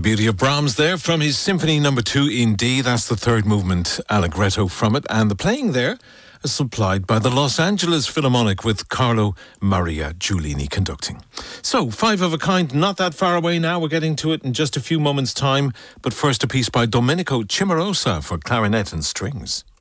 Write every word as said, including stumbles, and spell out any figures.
beauty of Brahms there from his Symphony Number Two in D. That's the third movement, Allegretto from it, and the playing there is supplied by the Los Angeles Philharmonic with Carlo Maria Giulini conducting. So, five of a kind, not that far away now. We're getting to it in just a few moments' time. But first, a piece by Domenico Cimarosa for clarinet and strings.